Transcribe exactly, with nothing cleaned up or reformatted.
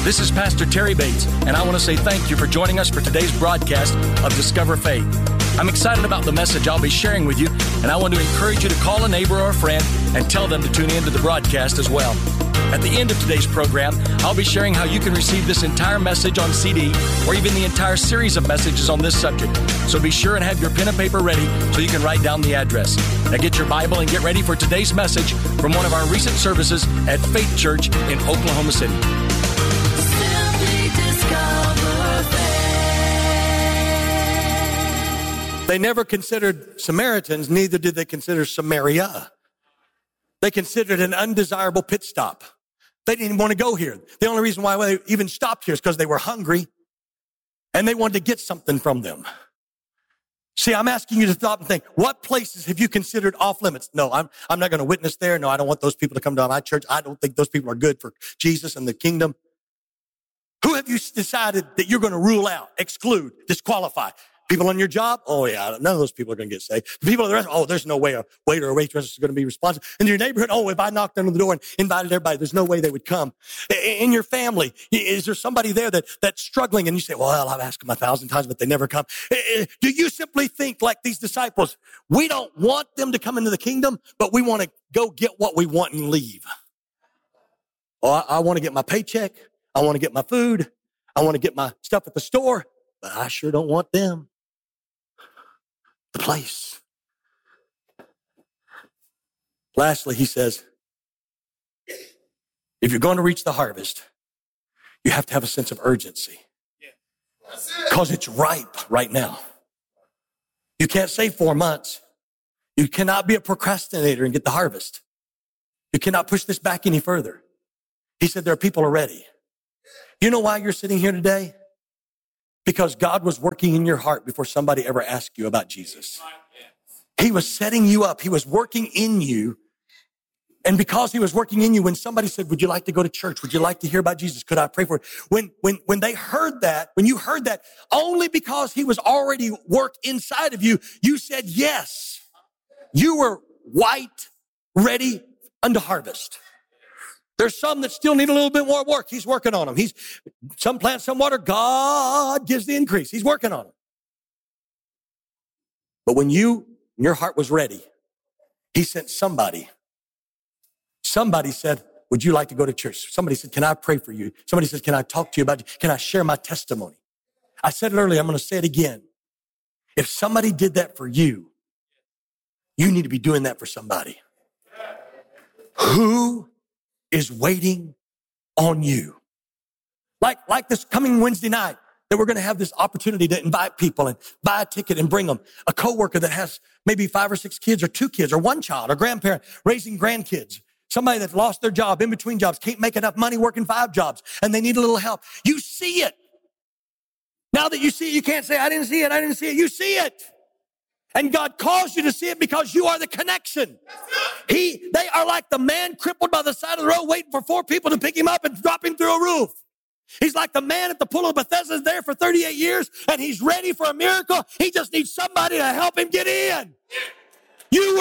This is Pastor Terry Bates, and I want to say thank you for joining us for today's broadcast of Discover Faith. I'm excited about the message I'll be sharing with you, and I want to encourage you to call a neighbor or a friend and tell them to tune in to the broadcast as well. At the end of today's program, I'll be sharing how you can receive this entire message on C D or even the entire series of messages on this subject. So be sure and have your pen and paper ready so you can write down the address. Now get your Bible and get ready for today's message from one of our recent services at Faith Church in Oklahoma City. They never considered Samaritans, neither did they consider Samaria. They considered an undesirable pit stop. They didn't even want to go here. The only reason why they even stopped here is because they were hungry and they wanted to get something from them. See, I'm asking you to stop and think, what places have you considered off limits? No, I'm, I'm not going to witness there. No, I don't want those people to come to my church. I don't think those people are good for Jesus and the kingdom. Who have you decided that you're going to rule out, exclude, disqualify? People on your job? Oh, yeah, none of those people are going to get saved. The people at the restaurant? Oh, there's no way a waiter or waitress is going to be responsible. In your neighborhood? Oh, if I knocked on the door and invited everybody, there's no way they would come. In your family, is there somebody there that, that's struggling? And you say, well, I've asked them a thousand times, but they never come. Do you simply think like these disciples, we don't want them to come into the kingdom, but we want to go get what we want and leave? Oh, I, I want to get my paycheck. I want to get my food. I want to get my stuff at the store, but I sure don't want them. The place. Lastly, he says, if you're going to reach the harvest, you have to have a sense of urgency. Because it's ripe right now. You can't say four months. You cannot be a procrastinator and get the harvest. You cannot push this back any further. He said there are people already. You know why you're sitting here today? Because God was working in your heart before somebody ever asked you about Jesus. He was setting you up. He was working in you. And because he was working in you, when somebody said, would you like to go to church? Would you like to hear about Jesus? Could I pray for you? When, when, when they heard that, when you heard that, only because he was already worked inside of you, you said yes. You were white, ready unto harvest. There's some that still need a little bit more work. He's working on them. He's some plant, some water. God gives the increase. He's working on them. But when you, your heart was ready, he sent somebody. Somebody said, would you like to go to church? Somebody said, can I pray for you? Somebody said, can I talk to you about you? Can I share my testimony? I said it earlier. I'm going to say it again. If somebody did that for you, you need to be doing that for somebody. Who is waiting on you? Like, like this coming Wednesday night that we're going to have this opportunity to invite people and buy a ticket and bring them. A coworker that has maybe five or six kids or two kids or one child or grandparent raising grandkids. Somebody that lost their job in between jobs, can't make enough money working five jobs and they need a little help. You see it. Now that you see it, you can't say, I didn't see it. I didn't see it. You see it. And God calls you to see it because you are the connection. He, they are like the man crippled by the side of the road waiting for four people to pick him up and drop him through a roof. He's like the man at the pool of Bethesda there for thirty-eight years and he's ready for a miracle. He just needs somebody to help him get in. You